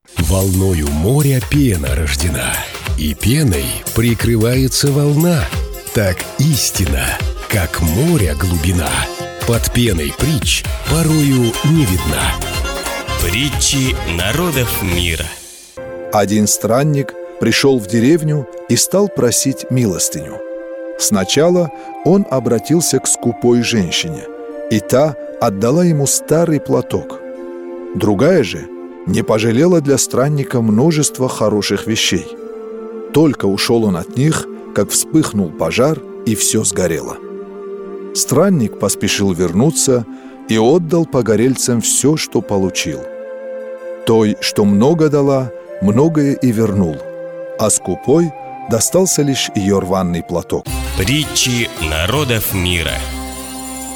Волною моря пена рождена, и пеной прикрывается волна. Так истина, как море глубина, под пеной притч порою не видна. Притчи народов мира. Один странник пришел в деревню и стал просить милостыню. Сначала он обратился к скупой женщине, и та отдала ему старый платок. Другая же не пожалела для странника множества хороших вещей. Только ушел он от них, как вспыхнул пожар, и все сгорело. Странник поспешил вернуться и отдал погорельцам все, что получил. Той, что много дала, многое и вернул, а скупой достался лишь ее рваный платок. Притчи народов мира.